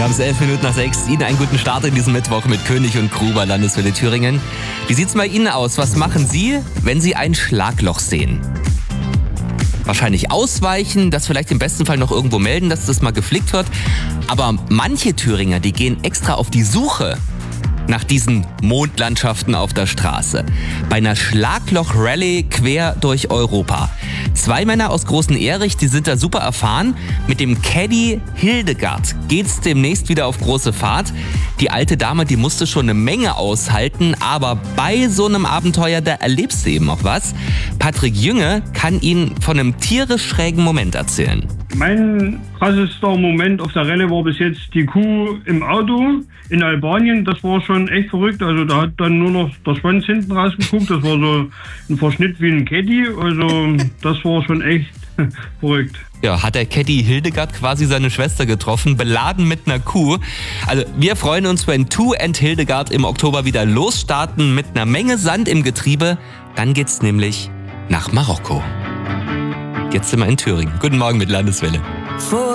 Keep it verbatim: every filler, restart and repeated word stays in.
Wir haben es elf Minuten nach sechs. Ihnen einen guten Start in diesem Mittwoch mit König und Gruber, Landeswelle Thüringen. Wie sieht's bei Ihnen aus? Was machen Sie, wenn Sie ein Schlagloch sehen? Wahrscheinlich ausweichen, das vielleicht im besten Fall noch irgendwo melden, dass das mal geflickt wird. Aber manche Thüringer, die gehen extra auf die Suche nach diesen Mondlandschaften auf der Straße. Bei einer Schlagloch-Rallye quer durch Europa. Zwei Männer aus Großen Erich, die sind da super erfahren. Mit dem Caddy Hildegard geht's demnächst wieder auf große Fahrt. Die alte Dame, die musste schon eine Menge aushalten, aber bei so einem Abenteuer, da erlebst du eben auch was. Patrick Jünge kann Ihnen von einem tierisch schrägen Moment erzählen. Mein krassester Moment auf der Rallye war bis jetzt die Kuh im Auto in Albanien. Das war schon echt verrückt. Also da hat dann nur noch der Schwanz hinten rausgeguckt. Das war so ein Verschnitt wie ein Caddy. Also das war schon echt verrückt. Ja, hat der Caddy Hildegard quasi seine Schwester getroffen, beladen mit einer Kuh. Also wir freuen uns, wenn Two and Hildegard im Oktober wieder losstarten mit einer Menge Sand im Getriebe. Dann geht's nämlich nach Marokko. Jetzt sind wir in Thüringen. Guten Morgen mit Landeswelle.